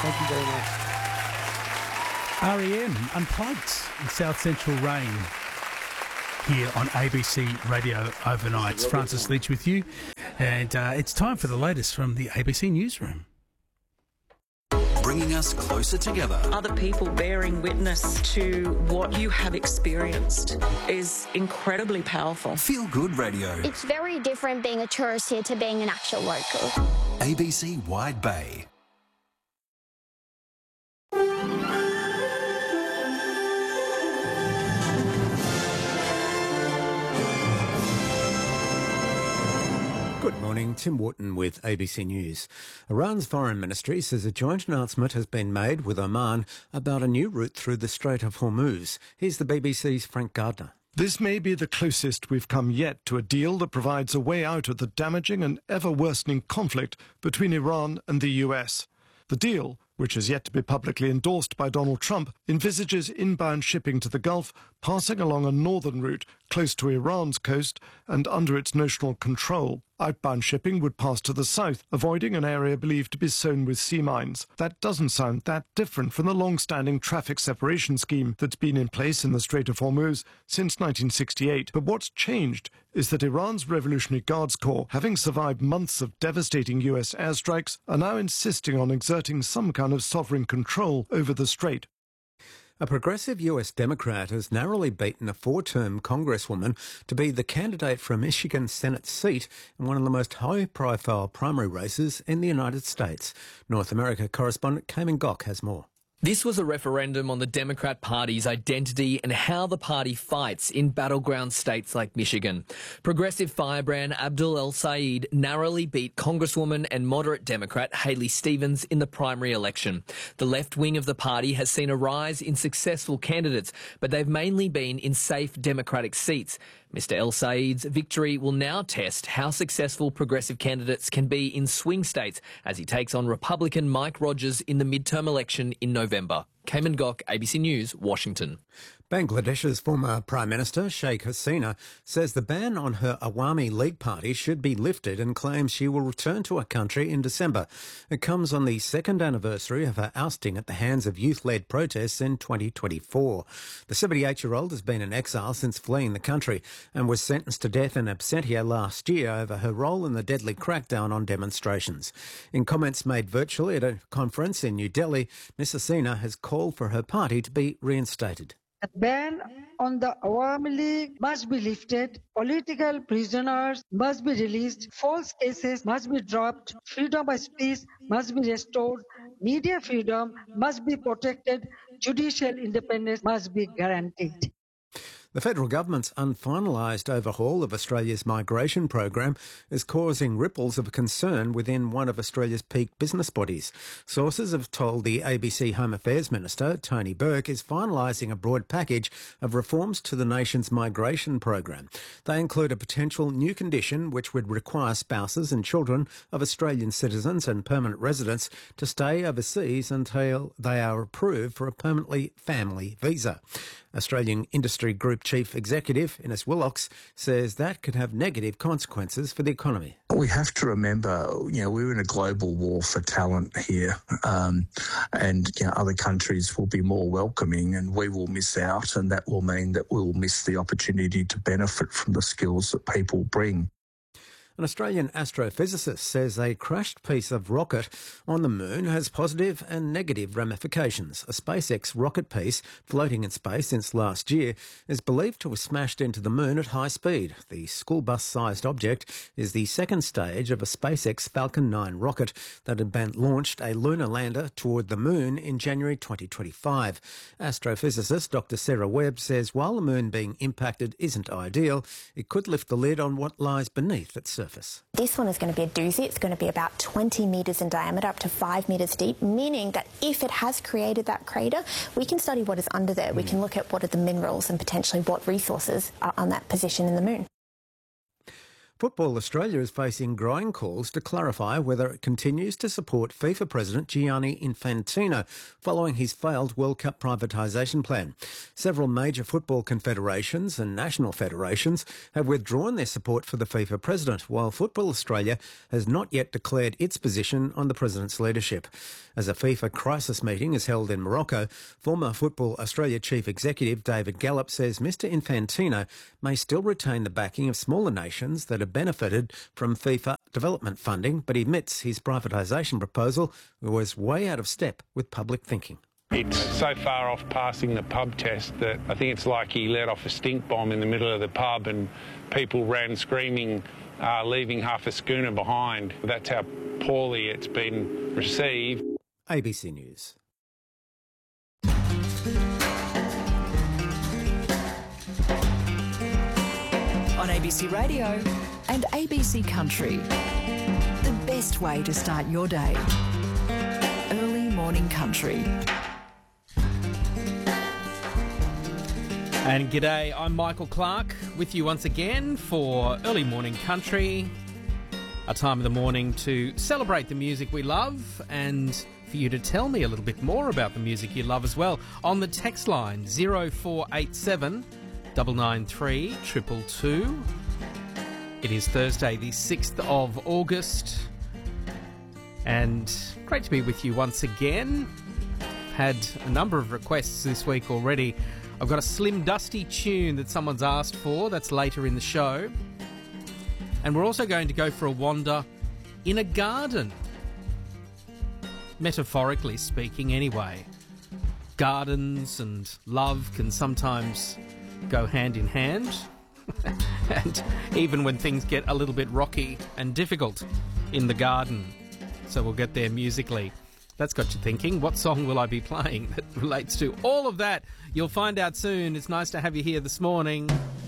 Thank you very much. REM Unplugged in South Central Rain here on ABC Radio Overnight. Francis Leach with you, and it's time for the latest from the ABC Newsroom. Bringing us closer together. Other people bearing witness to what you have experienced is incredibly powerful. Feel Good Radio. It's very different being a tourist here to being an actual local. ABC Wide Bay. Good morning, Tim Wharton with ABC News. Iran's foreign ministry says a joint announcement has been made with Oman about a new route through the Strait of Hormuz. Here's the BBC's Frank Gardner. This may be the closest we've come yet to a deal that provides a way out of the damaging and ever-worsening conflict between Iran and the US. The deal, which is yet to be publicly endorsed by Donald Trump, envisages inbound shipping to the Gulf passing along a northern route close to Iran's coast and under its notional control. Outbound shipping would pass to the south, avoiding an area believed to be sown with sea mines. That doesn't sound that different from the long-standing traffic separation scheme that's been in place in the Strait of Hormuz since 1968. But what's changed is that Iran's Revolutionary Guards Corps, having survived months of devastating US airstrikes, are now insisting on exerting some kind of sovereign control over the strait. A progressive US Democrat has narrowly beaten a four-term Congresswoman to be the candidate for a Michigan Senate seat in one of the most high-profile primary races in the United States. North America correspondent Cayman Gok has more. This was a referendum on the Democrat Party's identity and how the party fights in battleground states like Michigan. Progressive firebrand Abdul El-Sayed narrowly beat Congresswoman and moderate Democrat Haley Stevens in the primary election. The left wing of the party has seen a rise in successful candidates, but they've mainly been in safe Democratic seats. Mr. El-Sayed's victory will now test how successful progressive candidates can be in swing states as he takes on Republican Mike Rogers in the midterm election in November. Cayman Gok, ABC News, Washington. Bangladesh's former Prime Minister, Sheikh Hasina, says the ban on her Awami League party should be lifted and claims she will return to her country in December. It comes on the second anniversary of her ousting at the hands of youth-led protests in 2024. The 78-year-old has been in exile since fleeing the country and was sentenced to death in absentia last year over her role in the deadly crackdown on demonstrations. In comments made virtually at a conference in New Delhi, Ms Hasina has called for her party to be reinstated. The ban on the Awami League must be lifted, political prisoners must be released, false cases must be dropped, freedom of speech must be restored, media freedom must be protected, judicial independence must be guaranteed. The federal government's unfinalised overhaul of Australia's migration program is causing ripples of concern within one of Australia's peak business bodies. Sources have told the ABC Home Affairs Minister, Tony Burke, is finalising a broad package of reforms to the nation's migration program. They include a potential new condition which would require spouses and children of Australian citizens and permanent residents to stay overseas until they are approved for a permanently family visa. Australian Industry Group Chief Executive Innes Willox says that could have negative consequences for the economy. We have to remember, we're in a global war for talent here, and other countries will be more welcoming and we will miss out, and that will mean that we'll miss the opportunity to benefit from the skills that people bring. An Australian astrophysicist says a crashed piece of rocket on the moon has positive and negative ramifications. A SpaceX rocket piece floating in space since last year is believed to have smashed into the moon at high speed. The school bus-sized object is the second stage of a SpaceX Falcon 9 rocket that had been launched a lunar lander toward the moon in January 2025. Astrophysicist Dr. Sarah Webb says while the moon being impacted isn't ideal, it could lift the lid on what lies beneath its surface. This one is going to be a doozy. It's going to be about 20 metres in diameter, up to 5 metres deep, meaning that if it has created that crater, we can study what is under there. We can look at what are the minerals and potentially what resources are on that position in the moon. Football Australia is facing growing calls to clarify whether it continues to support FIFA President Gianni Infantino following his failed World Cup privatisation plan. Several major football confederations and national federations have withdrawn their support for the FIFA President, while Football Australia has not yet declared its position on the President's leadership. As a FIFA crisis meeting is held in Morocco, former Football Australia Chief Executive David Gallop says Mr Infantino may still retain the backing of smaller nations that have benefited from FIFA development funding, but he admits his privatisation proposal was way out of step with public thinking. It's so far off passing the pub test that I think it's like he let off a stink bomb in the middle of the pub and people ran screaming, leaving half a schooner behind. That's how poorly it's been received. ABC News. On ABC Radio and ABC Country. The best way to start your day. Early morning country. And g'day, I'm Michael Clark with you once again for Early Morning Country, a time of the morning to celebrate the music we love and for you to tell me a little bit more about the music you love as well. On the text line 0487 993 222. It is Thursday the 6th of August and great to be with you once again. Had a number of requests this week already. I've got a Slim Dusty tune that someone's asked for. That's later in the show. And we're also going to go for a wander in a garden. Metaphorically speaking, anyway. Gardens and love can sometimes go hand in hand. And even when things get a little bit rocky and difficult in the garden. So we'll get there musically. That's got you thinking, what song will I be playing that relates to all of that? You'll find out soon. It's nice to have you here this morning.